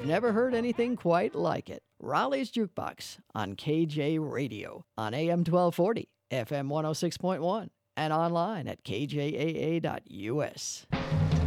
You've never heard anything quite like it. Raleigh's Jukebox on KJ Radio on AM 1240, FM 106.1, and online at kjaa.us.